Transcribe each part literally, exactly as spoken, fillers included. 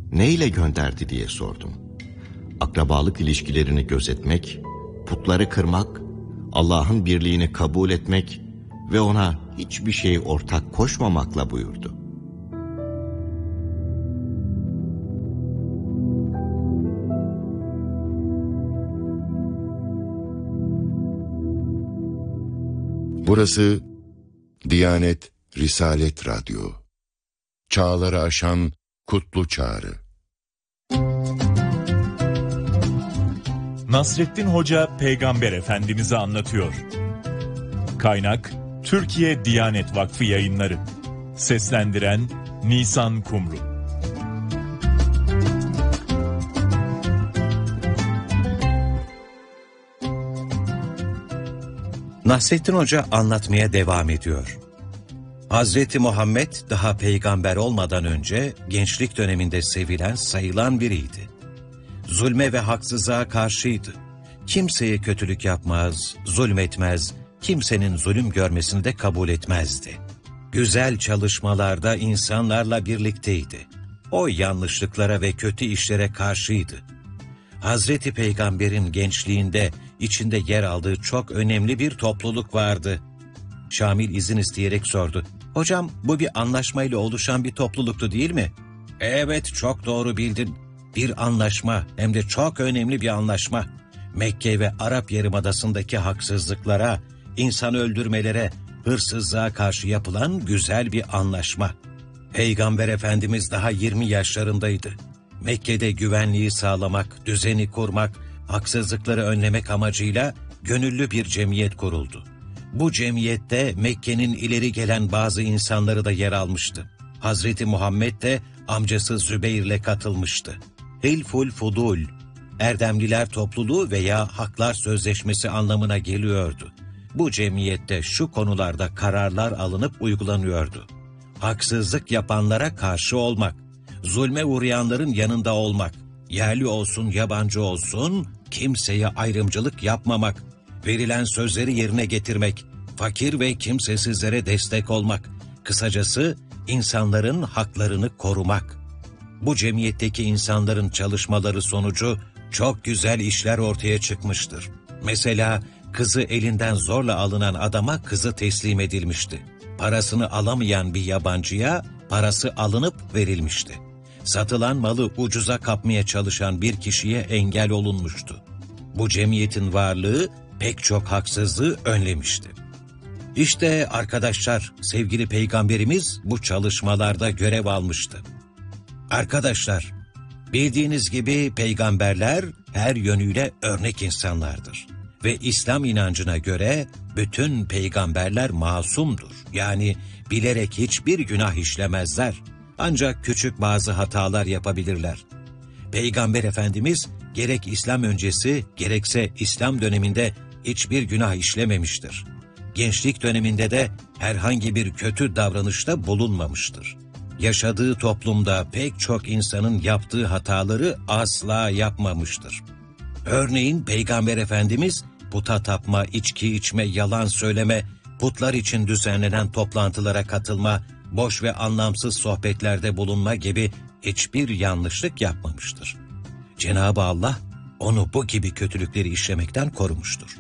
ne ile gönderdi diye sordum. Akrabalık ilişkilerini gözetmek, putları kırmak, Allah'ın birliğini kabul etmek ve ona hiçbir şey ortak koşmamakla buyurdu. Burası Diyanet Risalet Radyo. Çağları aşan kutlu çağrı. Nasrettin Hoca Peygamber Efendimiz'i anlatıyor. Kaynak Türkiye Diyanet Vakfı Yayınları. Seslendiren Nisan Kumru. Nasrettin Hoca anlatmaya devam ediyor. Hazreti Muhammed daha peygamber olmadan önce gençlik döneminde sevilen, sayılan biriydi. Zulme ve haksızlığa karşıydı. Kimseye kötülük yapmaz, zulmetmez, kimsenin zulüm görmesini de kabul etmezdi. Güzel çalışmalarda insanlarla birlikteydi. O yanlışlıklara ve kötü işlere karşıydı. Hazreti Peygamber'in gençliğinde içinde yer aldığı çok önemli bir topluluk vardı. Şamil izin isteyerek sordu. Hocam, bu bir anlaşmayla oluşan bir topluluktu değil mi? Evet, çok doğru bildin. Bir anlaşma, hem de çok önemli bir anlaşma. Mekke ve Arap Yarımadası'ndaki haksızlıklara, insan öldürmelere, hırsızlığa karşı yapılan güzel bir anlaşma. Peygamber Efendimiz daha yirmi yaşlarındaydı. Mekke'de güvenliği sağlamak, düzeni kurmak, haksızlıkları önlemek amacıyla gönüllü bir cemiyet kuruldu. Bu cemiyette Mekke'nin ileri gelen bazı insanları da yer almıştı. Hazreti Muhammed de amcası Zübeyir'le katılmıştı. Hilful Fudul, Erdemliler Topluluğu veya Haklar Sözleşmesi anlamına geliyordu. Bu cemiyette şu konularda kararlar alınıp uygulanıyordu. Haksızlık yapanlara karşı olmak, zulme uğrayanların yanında olmak, yerli olsun yabancı olsun kimseye ayrımcılık yapmamak, verilen sözleri yerine getirmek, fakir ve kimsesizlere destek olmak, kısacası insanların haklarını korumak. Bu cemiyetteki insanların çalışmaları sonucu çok güzel işler ortaya çıkmıştır. Mesela kızı elinden zorla alınan adama kızı teslim edilmişti. Parasını alamayan bir yabancıya parası alınıp verilmişti. Satılan malı ucuza kapmaya çalışan bir kişiye engel olunmuştu. Bu cemiyetin varlığı pek çok haksızlığı önlemişti. İşte arkadaşlar, sevgili Peygamberimiz bu çalışmalarda görev almıştı. Arkadaşlar, bildiğiniz gibi peygamberler her yönüyle örnek insanlardır. Ve İslam inancına göre bütün peygamberler masumdur. Yani bilerek hiçbir günah işlemezler. Ancak küçük bazı hatalar yapabilirler. Peygamber Efendimiz gerek İslam öncesi gerekse İslam döneminde hiçbir günah işlememiştir. Gençlik döneminde de herhangi bir kötü davranışta bulunmamıştır. Yaşadığı toplumda pek çok insanın yaptığı hataları asla yapmamıştır. Örneğin Peygamber Efendimiz puta tapma, içki içme, yalan söyleme, putlar için düzenlenen toplantılara katılma, boş ve anlamsız sohbetlerde bulunma gibi hiçbir yanlışlık yapmamıştır. Cenab-ı Allah onu bu gibi kötülükleri işlemekten korumuştur.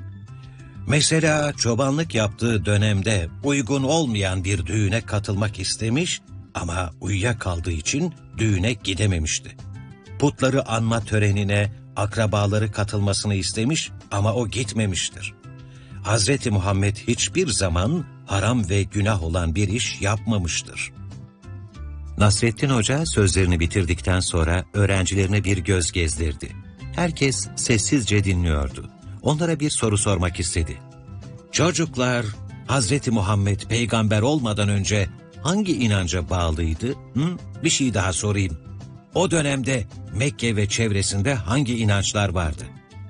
Mesela çobanlık yaptığı dönemde uygun olmayan bir düğüne katılmak istemiş ama uyuyakaldığı için düğüne gidememişti. Putları anma törenine akrabaları katılmasını istemiş ama o gitmemiştir. Hazreti Muhammed hiçbir zaman haram ve günah olan bir iş yapmamıştır. Nasrettin Hoca sözlerini bitirdikten sonra öğrencilerine bir göz gezdirdi. Herkes sessizce dinliyordu. Onlara bir soru sormak istedi. Çocuklar, Hazreti Muhammed peygamber olmadan önce hangi inanca bağlıydı? Hı? Bir şey daha sorayım. O dönemde Mekke ve çevresinde hangi inançlar vardı?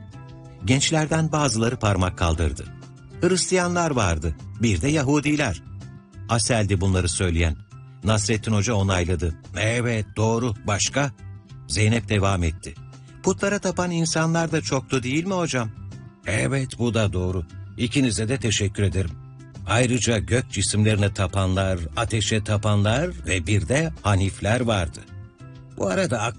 Gençlerden bazıları parmak kaldırdı. Hristiyanlar vardı, bir de Yahudiler. Asel'di bunları söyleyen. Nasrettin Hoca onayladı. Evet, doğru. Başka? Zeynep devam etti. Putlara tapan insanlar da çoktu değil mi hocam? Evet, bu da doğru. İkinize de teşekkür ederim. Ayrıca gök cisimlerine tapanlar, ateşe tapanlar ve bir de Hanifler vardı. Bu arada